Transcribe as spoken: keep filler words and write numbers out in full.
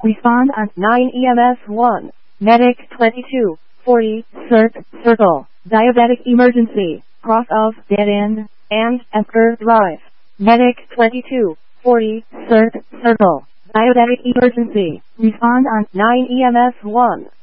Respond on nine E M S one. Medic twenty-two forty, Circ, Circle. Diabetic emergency. Cross of Dead End and Esker Drive. Medic twenty-two forty, Circ, Circle. Diabetic emergency. Respond on nine E M S one.